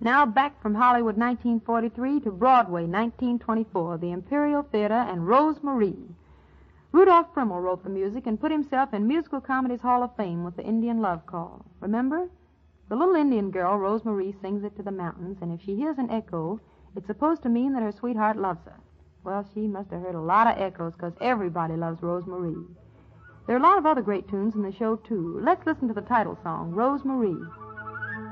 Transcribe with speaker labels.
Speaker 1: Now back from Hollywood 1943 to Broadway 1924, the Imperial Theater and Rose Marie. Rudolph Frimmel wrote the music and put himself in Musical Comedy's Hall of Fame with the Indian Love Call. Remember? The little Indian girl, Rose Marie, sings it to the mountains, and if she hears an echo, it's supposed to mean that her sweetheart loves her. Well, she must have heard a lot of echoes, because everybody loves Rose Marie. There are a lot of other great tunes in the show, too. Let's listen to the title song, Rose Marie.